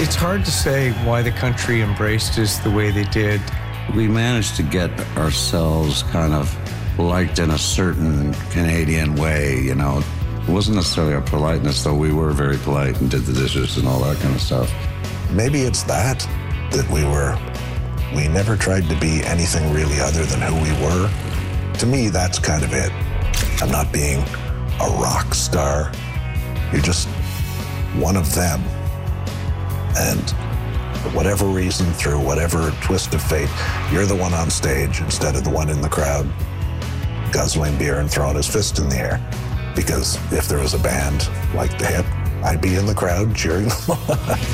It's hard to say why the country embraced us the way they did. We managed to get ourselves kind of liked in a certain Canadian way, you know. It wasn't necessarily our politeness, though we were very polite and did the dishes and all that kind of stuff. Maybe it's that we never tried to be anything really other than who we were. To me, that's kind of it. I'm not being a rock star. You're just one of them. And for whatever reason, through whatever twist of fate, you're the one on stage instead of the one in the crowd guzzling beer and throwing his fist in the air. Because if there was a band like The Hip, I'd be in the crowd cheering them on.